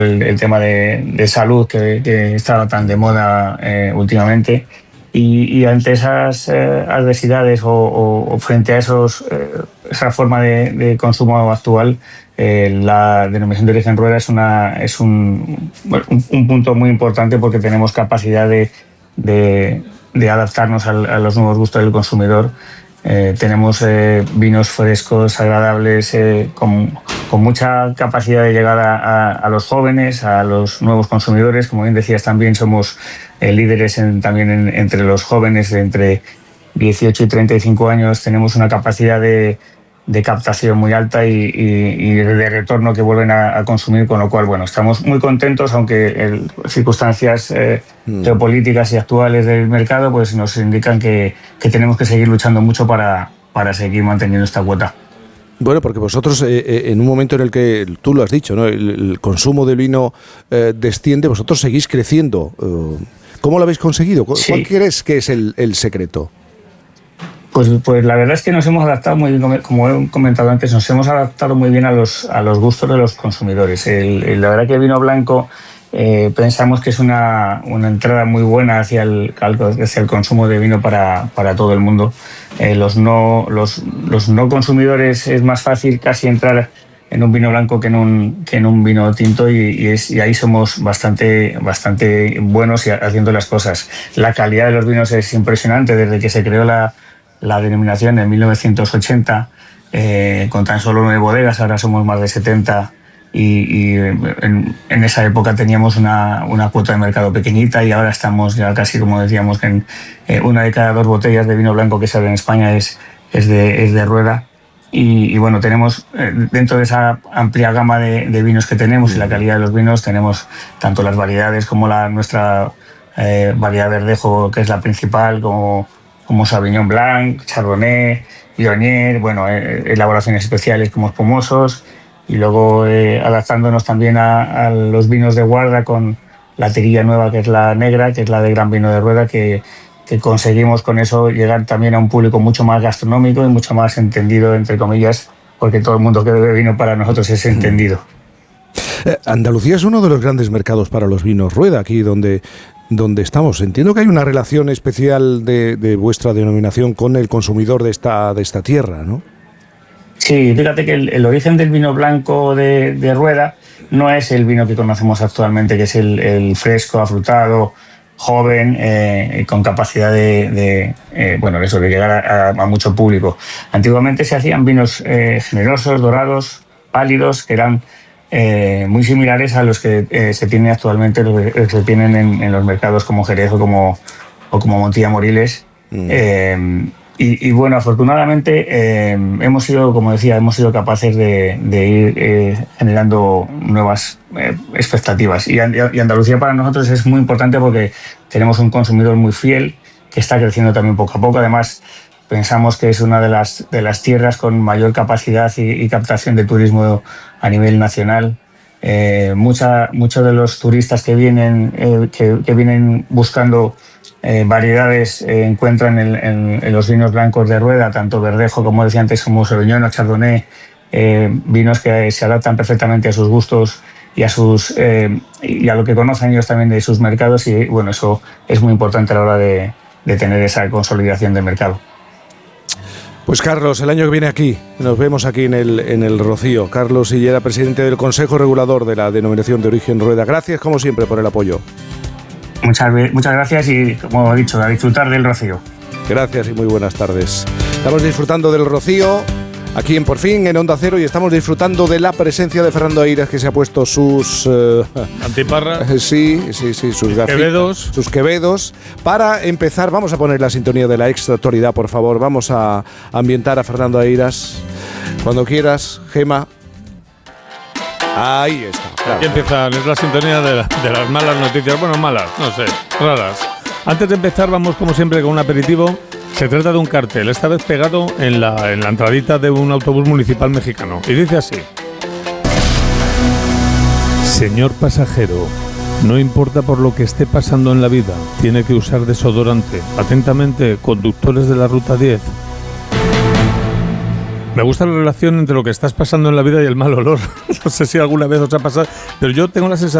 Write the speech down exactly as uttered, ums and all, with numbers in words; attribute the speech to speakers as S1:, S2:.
S1: el, el tema de, de salud que, que está tan de moda eh, últimamente. Y, y ante esas eh, adversidades o, o, o frente a esos, eh, esa forma de, de consumo actual, eh, la denominación de origen rueda es, una, es un, bueno, un, un punto muy importante porque tenemos capacidad de, de, de adaptarnos al, a los nuevos gustos del consumidor. Eh, tenemos eh, vinos frescos, agradables, eh, con, con mucha capacidad de llegar a, a, a los jóvenes, a los nuevos consumidores. Como bien decías, también somos eh, líderes en, también en, entre los jóvenes de entre dieciocho y treinta y cinco años. Tenemos una capacidad de, de captación muy alta y, y, y de retorno que vuelven a, a consumir, con lo cual, bueno, estamos muy contentos, aunque el, circunstancias eh, mm. geopolíticas y actuales del mercado pues nos indican que, que tenemos que seguir luchando mucho para, para seguir manteniendo esta cuota.
S2: Bueno, porque vosotros, eh, en un momento en el que, tú lo has dicho, ¿no?, el, el consumo del vino eh, desciende, vosotros seguís creciendo. ¿Cómo lo habéis conseguido? ¿Cuál sí. crees que es el, el secreto?
S1: Pues, pues la verdad es que nos hemos adaptado muy bien, como he comentado antes, nos hemos adaptado muy bien a los, a los gustos de los consumidores. El, el, la verdad que el vino blanco eh, pensamos que es una, una entrada muy buena hacia el, hacia el consumo de vino para, para todo el mundo. Eh, los, no, los, los no consumidores es más fácil casi entrar en un vino blanco que en un, que en un vino tinto y, y, es, y ahí somos bastante, bastante buenos y haciendo las cosas. La calidad de los vinos es impresionante desde que se creó la la denominación en mil novecientos ochenta, eh, con tan solo nueve bodegas, ahora somos más de setenta y, y en, en esa época teníamos una, una cuota de mercado pequeñita y ahora estamos ya casi, como decíamos, que en eh, una de cada dos botellas de vino blanco que sale en España es, es, de, es de rueda. Y, y bueno, tenemos eh, dentro de esa amplia gama de, de vinos que tenemos y la calidad de los vinos, tenemos tanto las variedades como la nuestra eh, variedad verdejo, que es la principal, como como Sauvignon Blanc, Chardonnay, Viognier, bueno, eh, elaboraciones especiales como espumosos y luego eh, adaptándonos también a, a los vinos de guarda con la tirilla nueva que es la negra, que es la de Gran Vino de Rueda, que, que conseguimos con eso llegar también a un público mucho más gastronómico y mucho más entendido, entre comillas, porque todo el mundo que bebe vino para nosotros es entendido.
S2: Eh, Andalucía es uno de los grandes mercados para los vinos Rueda, aquí donde... donde estamos. Entiendo que hay una relación especial de, de vuestra denominación con el consumidor de esta, de esta tierra, ¿no?
S1: Sí, fíjate que el, el origen del vino blanco de, de Rueda no es el vino que conocemos actualmente, que es el, el fresco, afrutado, joven, eh, con capacidad de, de eh, bueno, eso, de llegar a, a mucho público. Antiguamente se hacían vinos eh, generosos, dorados, pálidos, que eran Eh, muy similares a los que eh, se tienen actualmente, los que se tienen en, en los mercados como Jerez o como, o como Montilla Moriles. Mm. Eh, y, y bueno, afortunadamente eh, hemos sido, como decía, hemos sido capaces de, de ir eh, generando nuevas eh, expectativas. Y, y Andalucía para nosotros es muy importante porque tenemos un consumidor muy fiel que está creciendo también poco a poco. Además, pensamos que es una de las, de las tierras con mayor capacidad y, y captación de turismo a nivel nacional. Eh, mucha, muchos de los turistas que vienen, eh, que, que vienen buscando eh, variedades eh, encuentran en, en, en los vinos blancos de Rueda, tanto verdejo, como decía antes, como Sauvignon o Chardonnay, eh, vinos que se adaptan perfectamente a sus gustos y a, sus, eh, y a lo que conocen ellos también de sus mercados. Y bueno, eso es muy importante a la hora de, de tener esa consolidación del mercado.
S2: Pues Carlos, el año que viene aquí, nos vemos aquí en el, en el Rocío. Carlos Sillera, presidente del Consejo Regulador de la Denominación de Origen Rueda. Gracias, como siempre, por el apoyo.
S1: Muchas, muchas gracias y, como he dicho, a disfrutar del Rocío.
S2: Gracias y muy buenas tardes. Estamos disfrutando del Rocío aquí en Por Fin, en Onda Cero, y estamos disfrutando de la presencia de Fernando Eiras, que se ha puesto sus... Uh,
S3: antiparras.
S2: Sí, sí, sí, sus gafitas.
S3: Quevedos.
S2: Sus quevedos. Para empezar, vamos a poner la sintonía de la extractoridad, por favor. Vamos a ambientar a Fernando Eiras. Cuando quieras, Gema. Ahí está. Claro.
S3: Aquí empieza, es la sintonía de, la, de las malas noticias. Bueno, malas, no sé, raras. Antes de empezar, vamos como siempre con un aperitivo. Se trata de un cartel, esta vez pegado en la, en la entradita de un autobús municipal mexicano. Y dice así: señor pasajero, no importa por lo que esté pasando en la vida, tiene que usar desodorante. Atentamente, conductores de la Ruta diez. Me gusta la relación entre lo que estás pasando en la vida y el mal olor. No sé si alguna vez os ha pasado, pero yo tengo la sensación